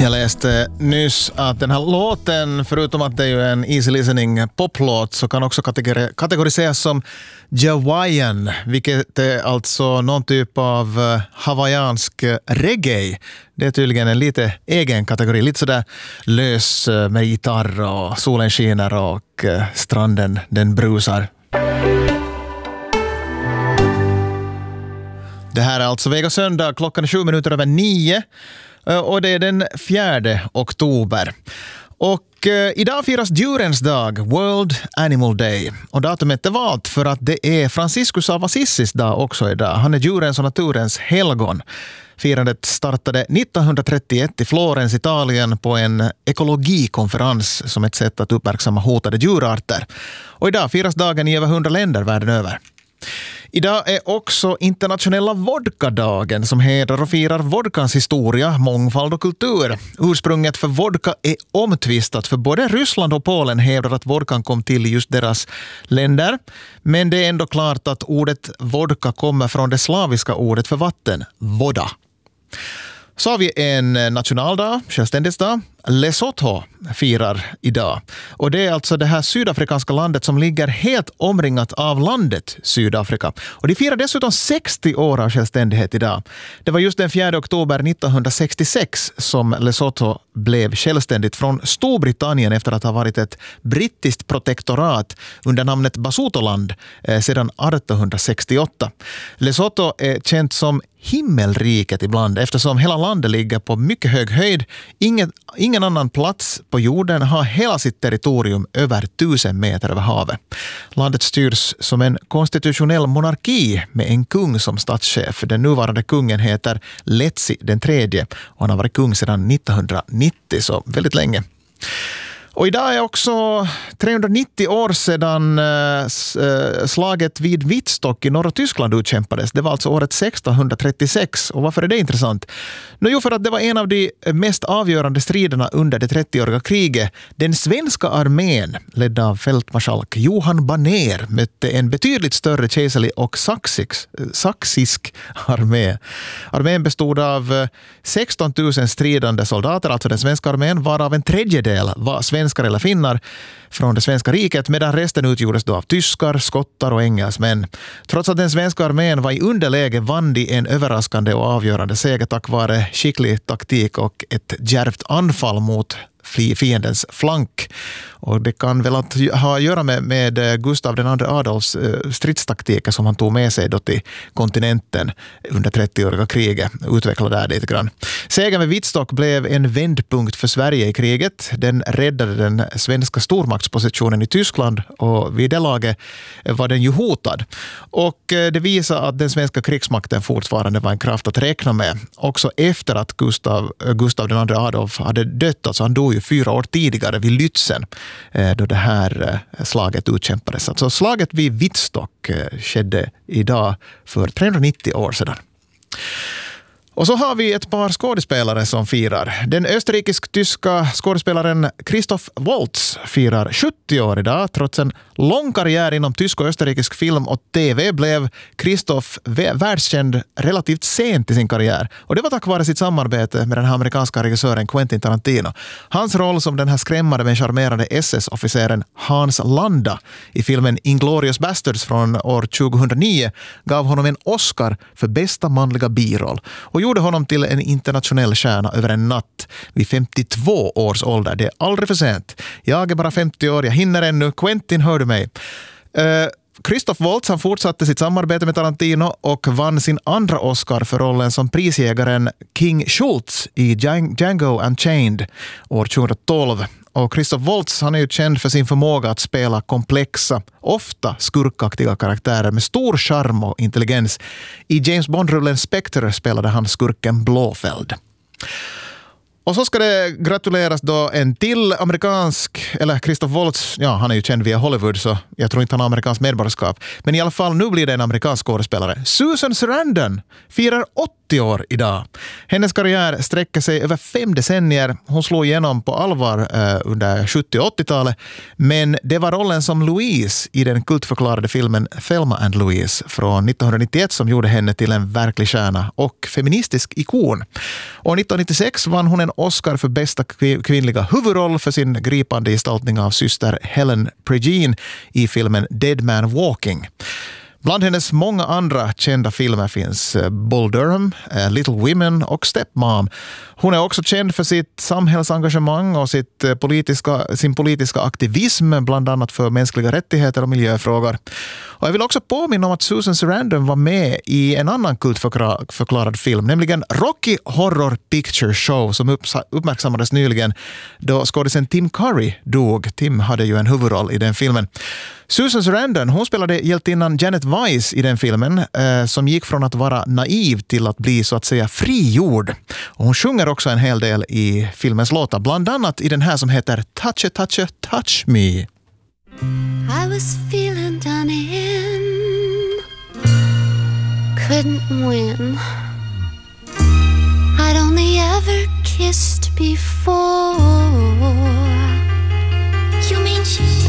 Jag läste nyss att den här låten, förutom att det är ju en easy listening poplåt, så kan också kategoriseras som Hawaiian, vilket är alltså någon typ av hawaiiansk reggae. Det är tydligen en lite egen kategori, lite sådär lös med gitarr och solen skiner och stranden den brusar. Det här är alltså Vega söndag, klockan är 7:07 och det är den 4 oktober. Och idag firas djurens dag, World Animal Day. Och datumet är valt för att det är Franciscus av Assisi dag också idag. Han är djurens och naturens helgon. Firandet startade 1931 i Florens, Italien på en ekologikonferens som ett sätt att uppmärksamma hotade djurarter. Och idag firas dagen i över 100 länder världen över. Idag är också internationella vodkadagen som hedrar och firar vodkans historia, mångfald och kultur. Ursprunget för vodka är omtvistat, för både Ryssland och Polen hävdar att vodkan kom till i just deras länder. Men det är ändå klart att ordet vodka kommer från det slaviska ordet för vatten, voda. Så har vi en nationaldag, självständighetsdag. Lesotho firar idag. Och det är alltså det här sydafrikanska landet som ligger helt omringat av landet Sydafrika. Och de firar dessutom 60 år av självständighet idag. Det var just den 4 oktober 1966 som Lesotho blev självständigt från Storbritannien efter att ha varit ett brittiskt protektorat under namnet Basutoland sedan 1868. Lesotho är känt som himmelriket ibland eftersom hela landet ligger på mycket hög höjd. Ingen annan plats på jorden har hela sitt territorium över 1000 meter över havet. Landet styrs som en konstitutionell monarki med en kung som statschef. Den nuvarande kungen heter Letsi den tredje och han har varit kung sedan 1990, så väldigt länge. Och idag är också 390 år sedan slaget vid Wittstock i norra Tyskland utkämpades. Det var alltså året 1636. Och varför är det intressant? Jo, för att det var en av de mest avgörande striderna under det 30-åriga kriget. Den svenska armén, ledd av fältmarskalk Johan Banér, mötte en betydligt större kejserlig och saxisk armé. Armén bestod av 16 000 stridande soldater, alltså den svenska armén, varav en tredjedel var svenskar eller finnar från det svenska riket, medan resten utgjordes då av tyskar, skottar och engelsmän. Trots att den svenska armén var i underläge vann de en överraskande och avgörande seger tack vare skicklig taktik och ett djärvt anfall mot fiendens flank. Och det kan väl ha att göra med Gustav II Adolfs stridstaktiker som han tog med sig då till kontinenten under 30-åriga kriget, utvecklade där lite grann. Segern vid Wittstock blev en vändpunkt för Sverige i kriget. Den räddade den svenska stormaktspositionen i Tyskland och vid det laget var den ju hotad. Och det visar att den svenska krigsmakten fortfarande var en kraft att räkna med. Också efter att Gustav II Adolf hade dött, alltså han dog ju 4 år tidigare vid Lützen då det här slaget utkämpades. Alltså slaget vid Wittstock skedde idag för 390 år sedan. Och så har vi ett par skådespelare som firar. Den österrikisk-tyska skådespelaren Christoph Waltz firar 70 år idag. Trots en lång karriär inom tysk och österrikisk film och tv blev Christoph världskänd relativt sent i sin karriär. Och det var tack vare sitt samarbete med den här amerikanska regissören Quentin Tarantino. Hans roll som den här skrämmande men charmerande SS-officeren Hans Landa i filmen Inglourious Basterds från år 2009 gav honom en Oscar för bästa manliga biroll. Och gjorde honom till en internationell stjärna över en natt vid 52 års ålder. Det är aldrig för sent. Jag är bara 50 år, jag hinner ännu. Quentin, hör du mig? Christoph Waltz, han fortsatte sitt samarbete med Tarantino och vann sin andra Oscar för rollen som prisjägaren King Schultz i Django Unchained år 2012. Och Christoph Waltz, han är ju känd för sin förmåga att spela komplexa, ofta skurkaktiga karaktärer med stor charm och intelligens. I James Bond-rullen Spectre spelade han skurken Blofeld. Och så ska det gratuleras då en till amerikansk, eller Christoph Waltz, ja han är ju känd via Hollywood så jag tror inte han har amerikansk medborgarskap. Men i alla fall nu blir det en amerikansk skådespelare. Susan Sarandon firar 80 år idag. Hennes karriär sträcker sig över 5 decennier. Hon slog igenom på allvar under 70- och 80-talet, men det var rollen som Louise i den kultförklarade filmen Thelma and Louise från 1991 som gjorde henne till en verklig stjärna och feministisk ikon. År 1996 vann hon en Oscar för bästa kvinnliga huvudroll för sin gripande gestaltning av syster Helen Pregeen i filmen Dead Man Walking. Bland hennes många andra kända filmer finns Bull Durham, Little Women och Stepmom. Hon är också känd för sitt samhällsengagemang och sin politiska aktivism, bland annat för mänskliga rättigheter och miljöfrågor. Och jag vill också påminna om att Susan Sarandon var med i en annan kultförklarad film, nämligen Rocky Horror Picture Show, som uppmärksammades nyligen då skådisen Tim Curry dog. Tim hade ju en huvudroll i den filmen. Susan Sarandon, hon spelade hjältinnan Janet Weiss i den filmen som gick från att vara naiv till att bli så att säga frigjord. Och hon sjunger också en hel del i filmens låtar, bland annat i den här som heter Touch It, Touch It, Touch Me. I was feeling done in, couldn't win. I'd only ever kissed before.